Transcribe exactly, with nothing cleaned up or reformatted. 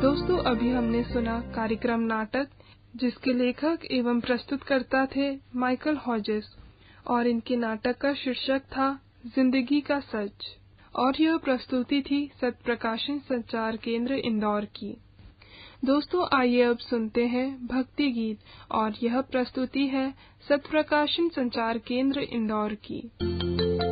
दोस्तों, अभी हमने सुना कार्यक्रम नाटक जिसके लेखक एवं प्रस्तुतकर्ता थे माइकल हॉजेस और इनके नाटक का शीर्षक था जिंदगी का सच और यह प्रस्तुति थी सत्य प्रकाशन संचार केंद्र इंदौर की। दोस्तों, आइए अब सुनते हैं भक्ति गीत और यह प्रस्तुति है सत्य प्रकाशन संचार केंद्र इंदौर की।